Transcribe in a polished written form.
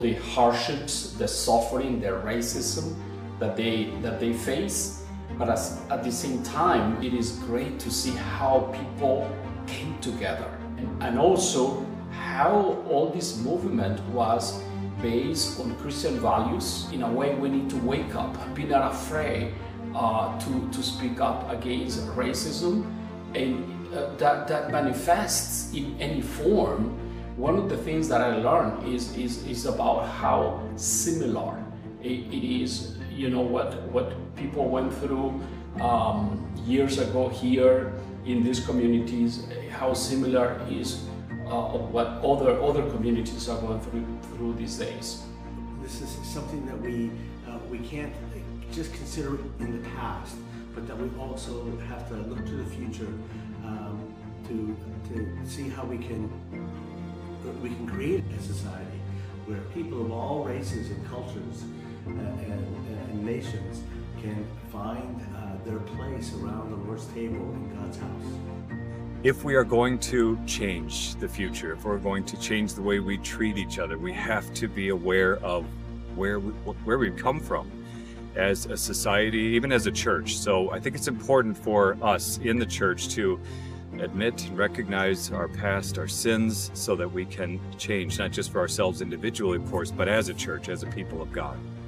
the hardships, the suffering, the racism that they face. But at the same time, it is great to see how people came together, and also how all this movement was based on Christian values. In a way, we need to wake up, be not afraid to speak up against racism, and that manifests in any form. One of the things that I learned is about how similar it is, you know, what people went through years ago here in these communities, how similar is of what other communities are going through these days. This is something that we can't just consider in the past, but that we also have to look to the future to see how we can create a society where people of all races and cultures and nations can find their place around the Lord's table in God's house. If we are going to change the future, if we're going to change the way we treat each other, we have to be aware of where we've come from as a society, even as a church. So I think it's important for us in the church to admit and recognize our past, our sins, so that we can change, not just for ourselves individually, of course, but as a church, as a people of God.